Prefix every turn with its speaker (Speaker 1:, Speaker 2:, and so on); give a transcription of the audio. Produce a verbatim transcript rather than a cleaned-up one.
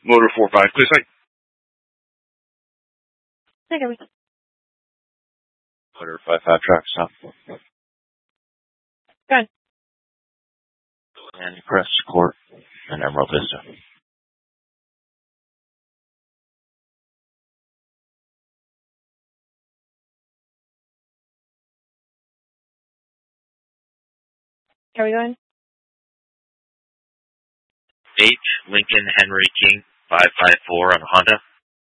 Speaker 1: Motor four five, clear sight.
Speaker 2: Okay, we
Speaker 3: Motor five five, track stop.
Speaker 2: Good.
Speaker 3: And Crest Court and Emerald Vista.
Speaker 2: Are we going?
Speaker 4: H. Lincoln Henry King, five five four on Honda.